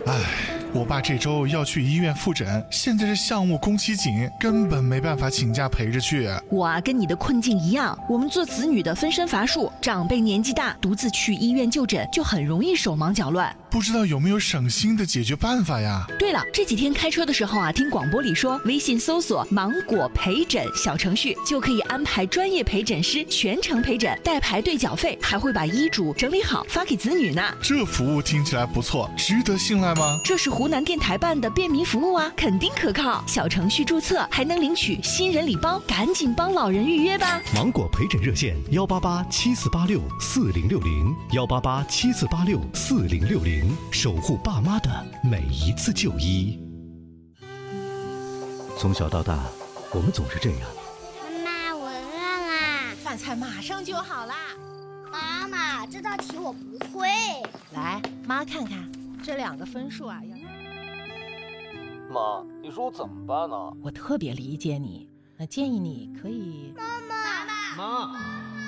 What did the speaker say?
我爸这周要去医院复诊，现在这项目工期紧，根本没办法请假陪着去。 我跟你的困境一样，我们做子女的分身乏术，长辈年纪大，独自去医院就诊就很容易手忙脚乱。 不知道有没有省心的解决办法呀？ 对了，这几天开车的时候啊，听广播里说，微信搜索芒果陪诊小程序，就可以安排专业陪诊师全程陪诊，代排队缴费，还会把医嘱整理好发给子女呢。 这服务听起来不错，值得信赖吗？ 这是湖南电台办的便民服务啊，肯定可靠。小程序注册还能领取新人礼包，赶紧帮老人预约吧。 芒果陪诊热线18874864060，18874864060，守护爸妈的每一次就医。从小到大，我们总是这样。 妈妈，我饿啦。 饭菜马上就好啦。 妈妈，这道题我不会。 来，妈看看这2个分数啊。 妈，你说我怎么办呢？ 我特别理解你，那建议你可以…… 妈， 妈，